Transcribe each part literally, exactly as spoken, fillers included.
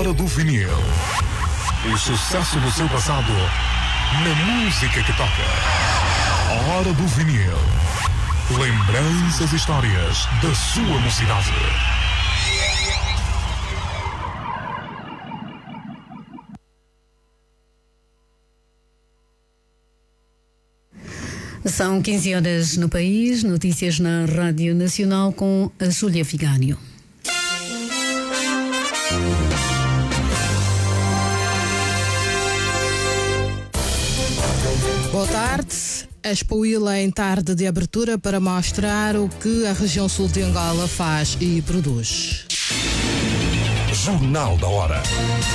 Hora do vinil. O sucesso do seu passado na música que toca. Hora do vinil. Lembranças e histórias da sua mocidade. São quinze horas no país, notícias na Rádio Nacional com a Júlia Vigânio. Boa tarde. Expo Ila em tarde de abertura para mostrar o que a região sul de Angola faz e produz. Jornal da Hora.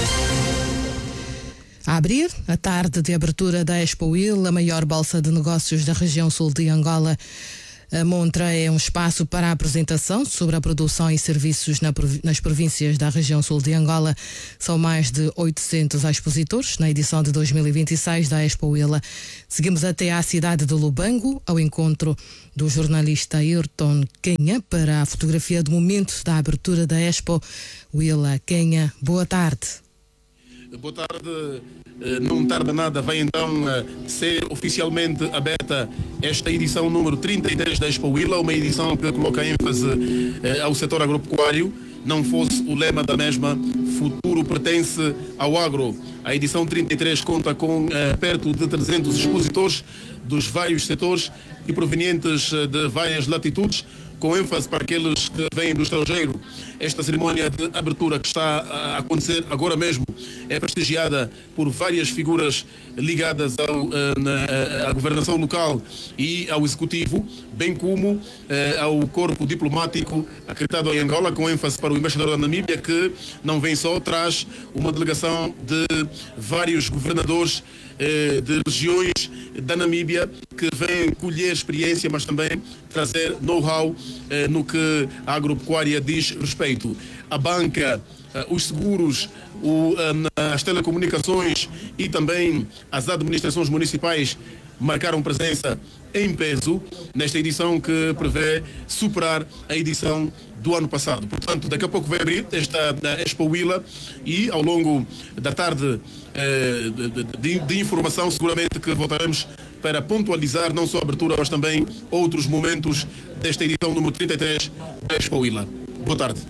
A abrir a tarde de abertura da Expo Ila, a maior bolsa de negócios da região sul de Angola, a montra é um espaço para a apresentação sobre a produção e serviços na, nas províncias da região sul de Angola. São mais de oitocentos expositores na edição de dois mil e vinte e seis da Expo Ila. Seguimos até à cidade de Lubango, ao encontro do jornalista Ayrton Kenha para a fotografia do momento da abertura da Expo Ila. Kenha, boa tarde. Boa tarde. Não tarda nada, vai então ser oficialmente aberta esta edição número trinta e três da Expo Ila, uma edição que coloca ênfase ao setor agropecuário. Não fosse o lema da mesma, futuro pertence ao agro. A edição trinta e três conta com perto de trezentos expositores dos vários setores e provenientes de várias latitudes, com ênfase para aqueles que vêm do estrangeiro. Esta cerimónia de abertura que está a acontecer agora mesmo é prestigiada por várias figuras ligadas ao, na, à governação local e ao executivo, bem como ao corpo diplomático acreditado em Angola, com ênfase para o embaixador da Namíbia, que não vem só, traz uma delegação de vários governadores de regiões da Namíbia que vêm colher experiência, mas também trazer know-how eh, no que a agropecuária diz respeito. A banca, eh, os seguros, o, eh, as telecomunicações e também as administrações municipais marcaram presença em peso nesta edição que prevê superar a edição do ano passado. Portanto, daqui a pouco vai abrir esta Expo Ila e ao longo da tarde eh, de, de informação seguramente que voltaremos para pontualizar não só a abertura, mas também outros momentos desta edição número trinta e três da Expo Ila. Boa tarde.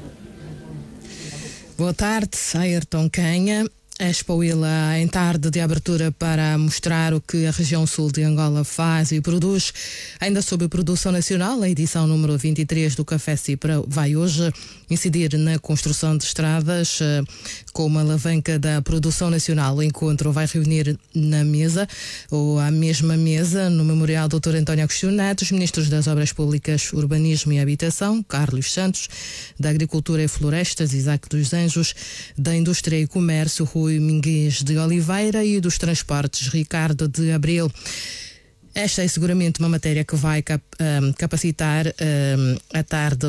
Boa tarde, Ayrton Kenha. Expo Ila em tarde de abertura para mostrar o que a região sul de Angola faz e produz. Ainda sobre a produção nacional, a edição número vinte e três do Café Cipra vai hoje incidir na construção de estradas com uma alavanca da produção nacional. O encontro vai reunir na mesa, ou à mesma mesa, no Memorial doutor António Agostinho Neto, os ministros das Obras Públicas, Urbanismo e Habitação, Carlos Santos, da Agricultura e Florestas, Isaac dos Anjos, da Indústria e Comércio, Rui Minguez de Oliveira, e dos Transportes, Ricardo de Abreu. Esta é seguramente uma matéria que vai cap, um, capacitar um, a tarde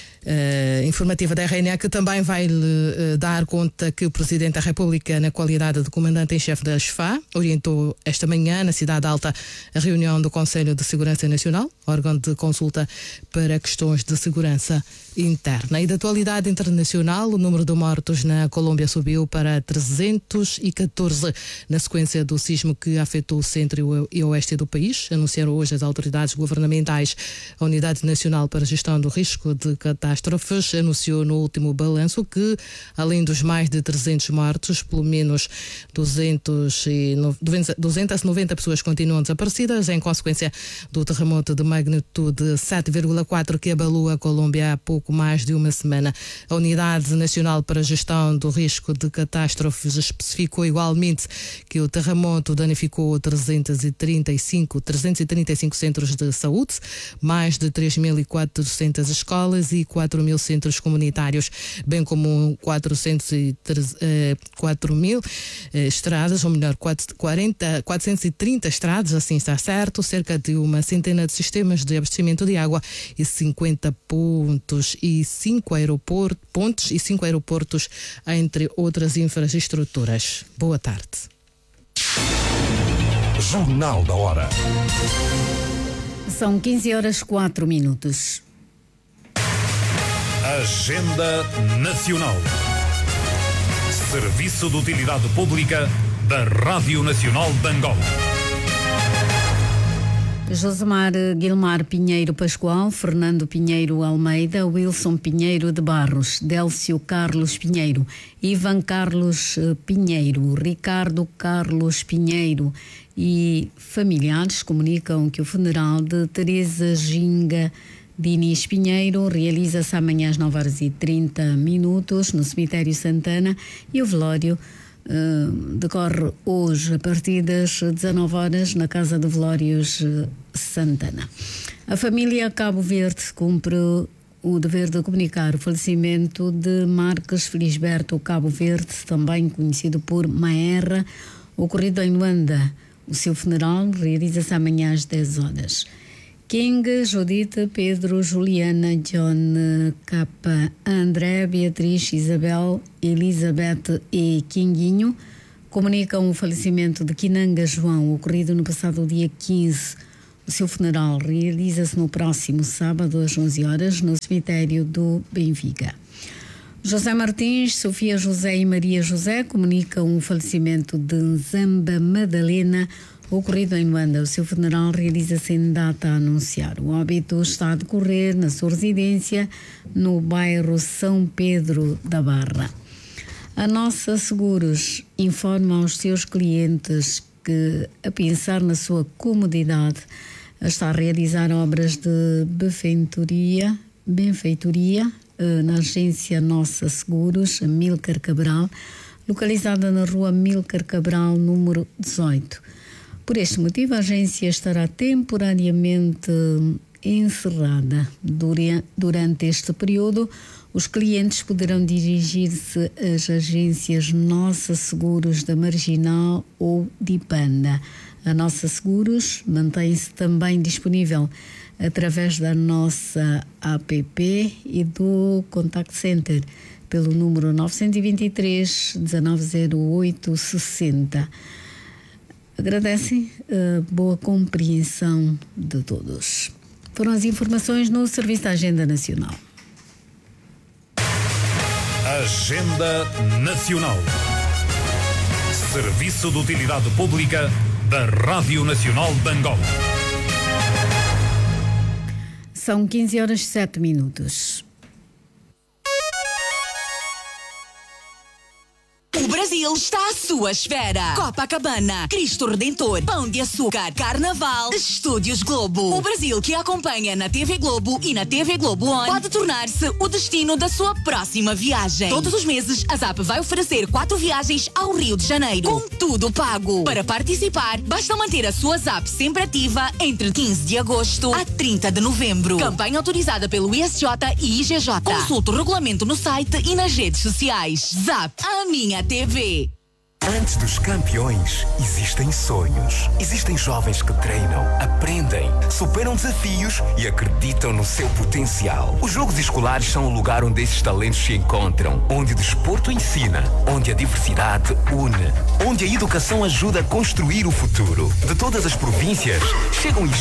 uh, informativa da R N A, que também vai lhe uh, dar conta que o Presidente da República, na qualidade de Comandante em Chefe da S F A, orientou esta manhã na Cidade Alta a reunião do Conselho de Segurança Nacional, órgão de consulta para questões de segurança interna. E da atualidade internacional, o número de mortos na Colômbia subiu para trezentos e catorze na sequência do sismo que afetou o centro e o oeste do país, anunciaram hoje as autoridades governamentais. A Unidade Nacional para a Gestão do Risco de Catástrofes anunciou no último balanço que, além dos mais de trezentos mortos, pelo menos duzentas e noventa pessoas continuam desaparecidas em consequência do terremoto de magnitude sete vírgula quatro que abalou a Colômbia há pouco mais de uma semana. A Unidade Nacional para a Gestão do Risco de Catástrofes especificou igualmente que o terremoto danificou trezentos e trinta e cinco centros de saúde, mais de três mil e quatrocentas escolas e quatro mil centros comunitários, bem como quatrocentos e quatro mil estradas, ou melhor, quarenta, quatrocentos e trinta estradas, assim está certo, cerca de uma centena de sistemas de abastecimento de água e cinquenta pontos e cinco aeroportos, pontos e cinco aeroportos, entre outras infraestruturas. Boa tarde. Jornal da Hora. São quinze horas quatro minutos. Agenda Nacional. Serviço de Utilidade Pública da Rádio Nacional de Angola. Josemar Guilmar Pinheiro Pascoal, Fernando Pinheiro Almeida, Wilson Pinheiro de Barros, Délcio Carlos Pinheiro, Ivan Carlos Pinheiro, Ricardo Carlos Pinheiro e familiares comunicam que o funeral de Teresa Ginga Diniz Pinheiro realiza-se amanhã às nove horas e trinta minutos no cemitério Santana e o velório Uh, decorre hoje a partir das dezanove horas na Casa de Velórios uh, Santana. A família Cabo Verde cumpre o dever de comunicar o falecimento de Marques Felisberto Cabo Verde, também conhecido por Maerra, ocorrido em Luanda. O seu funeral realiza-se amanhã às dez horas. King, Judite, Pedro, Juliana, John, Capa, André, Beatriz, Isabel, Elizabeth e Kinguinho comunicam o falecimento de Kinanga João, ocorrido no passado dia quinze. O seu funeral realiza-se no próximo sábado às onze horas no cemitério do Benfica. José Martins, Sofia José e Maria José comunicam o falecimento de Zamba Madalena, ocorrido em Luanda. O seu funeral realiza-se em data a anunciar. O óbito está a decorrer na sua residência no bairro São Pedro da Barra. A Nossa Seguros informa aos seus clientes que, a pensar na sua comodidade, está a realizar obras de benfeitoria, benfeitoria na agência Nossa Seguros, Amílcar Cabral, localizada na rua Amílcar Cabral, número dezoito. Por este motivo, a agência estará temporariamente encerrada. Durante este período, os clientes poderão dirigir-se às agências Nossa Seguros da Marginal ou de Panda. A Nossa Seguros mantém-se também disponível através da nossa app e do Contact Center pelo número nove dois três, um nove zero oito seis zero. Agradecem a boa compreensão de todos. Foram as informações no Serviço da Agenda Nacional. Agenda Nacional. Serviço de Utilidade Pública da Rádio Nacional de Angola. São quinze horas e sete minutos. O Brasil está à sua espera. Copacabana, Cristo Redentor, Pão de Açúcar, Carnaval, Estúdios Globo. O Brasil que acompanha na T V Globo e na T V Globo On pode tornar-se o destino da sua próxima viagem. Todos os meses, a Zap vai oferecer quatro viagens ao Rio de Janeiro, com tudo pago. Para participar, basta manter a sua Zap sempre ativa entre quinze de agosto a trinta de novembro. Campanha autorizada pelo I S J e I G J. Consulte o regulamento no site e nas redes sociais. Zap, a minha T V. Antes dos campeões, existem sonhos. Existem jovens que treinam, aprendem, superam desafios e acreditam no seu potencial. Os jogos escolares são o lugar onde esses talentos se encontram, onde o desporto ensina, onde a diversidade une, onde a educação ajuda a construir o futuro. De todas as províncias, chegam